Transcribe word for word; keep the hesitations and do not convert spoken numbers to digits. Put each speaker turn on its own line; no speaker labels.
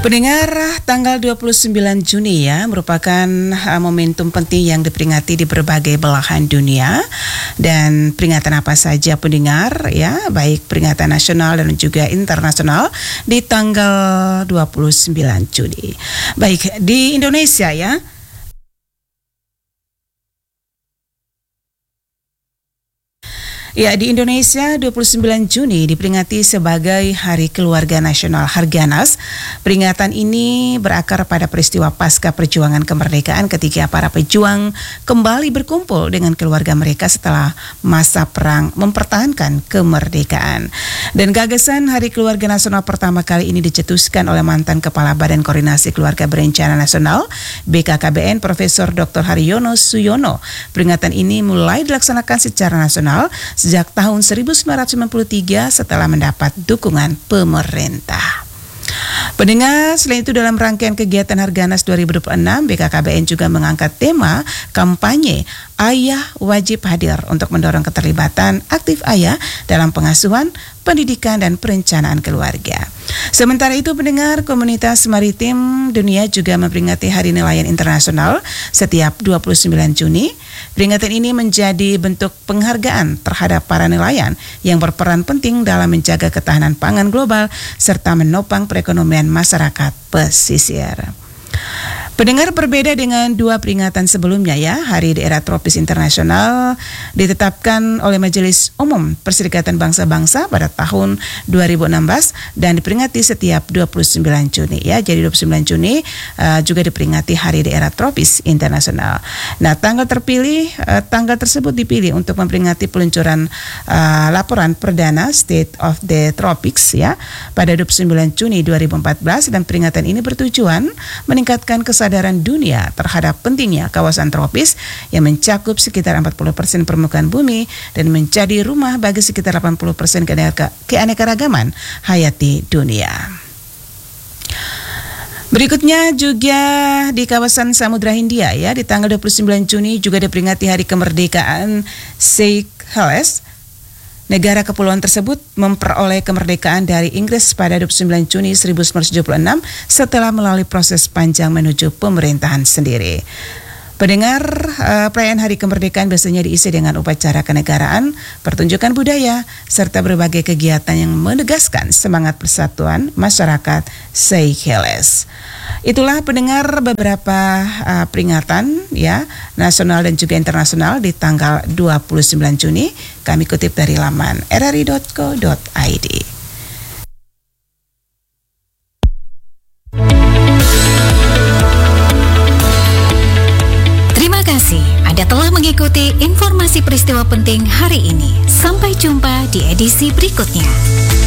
Pendengar, tanggal dua puluh sembilan Juni ya merupakan uh, momentum penting yang diperingati di berbagai belahan dunia. Dan peringatan apa saja pendengar ya, baik peringatan nasional dan juga internasional di tanggal dua puluh sembilan Juni. Baik, di Indonesia ya. Ya, di Indonesia dua puluh sembilan Juni diperingati sebagai Hari Keluarga Nasional Harganas. Peringatan ini berakar pada peristiwa pasca perjuangan kemerdekaan ketika para pejuang kembali berkumpul dengan keluarga mereka setelah masa perang mempertahankan kemerdekaan. Dan gagasan Hari Keluarga Nasional pertama kali ini dicetuskan oleh mantan Kepala Badan Koordinasi Keluarga Berencana Nasional B K K B N Profesor Doktor Haryono Suyono. Peringatan ini mulai dilaksanakan secara nasional sejak tahun seribu sembilan ratus sembilan puluh tiga setelah mendapat dukungan pemerintah. Pendengar, selain itu dalam rangkaian kegiatan Harganas dua ribu dua puluh enam, B K K B N juga mengangkat tema kampanye Ayah Wajib Hadir untuk mendorong keterlibatan aktif ayah dalam pengasuhan, pendidikan, dan perencanaan keluarga. Sementara itu pendengar, komunitas maritim dunia juga memperingati Hari Nelayan Internasional setiap dua puluh sembilan Juni. Peringatan ini menjadi bentuk penghargaan terhadap para nelayan yang berperan penting dalam menjaga ketahanan pangan global serta menopang perekonomian masyarakat pesisir. Pendengar, berbeda dengan dua peringatan sebelumnya ya, Hari Daerah Tropis Internasional ditetapkan oleh Majelis Umum Perserikatan Bangsa-Bangsa pada tahun dua ribu enam belas dan diperingati setiap dua puluh sembilan Juni ya. Jadi dua puluh sembilan Juni uh, juga diperingati Hari Daerah Tropis Internasional. Nah, tanggal terpilih uh, tanggal tersebut dipilih untuk memperingati peluncuran uh, laporan perdana State of the Tropics ya pada dua puluh sembilan Juni dua ribu empat belas, dan peringatan ini bertujuan meningkatkan kesadaran dunia terhadap pentingnya kawasan tropis yang mencakup sekitar empat puluh persen permukaan bumi dan menjadi rumah bagi sekitar delapan puluh persen keanekaragaman hayati dunia. Berikutnya juga di kawasan Samudra Hindia ya, di tanggal dua puluh sembilan Juni juga diperingati Hari Kemerdekaan Seychelles. Negara kepulauan tersebut memperoleh kemerdekaan dari Inggris pada dua puluh sembilan Juni seribu sembilan ratus tujuh puluh enam setelah melalui proses panjang menuju pemerintahan sendiri. Pendengar, uh, perayaan Hari Kemerdekaan biasanya diisi dengan upacara kenegaraan, pertunjukan budaya, serta berbagai kegiatan yang menegaskan semangat persatuan masyarakat Seychelles. Itulah pendengar beberapa uh, peringatan ya nasional dan juga internasional di tanggal dua puluh sembilan Juni. Kami kutip dari laman r r i dot co dot i d.
Terima kasih Anda telah mengikuti informasi peristiwa penting hari ini. Sampai jumpa di edisi berikutnya.